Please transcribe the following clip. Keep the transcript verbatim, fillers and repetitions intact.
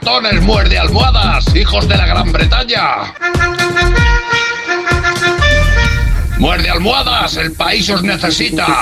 ratones muerde almohadas, hijos de la Gran Bretaña. Muerde almohadas, el país os necesita.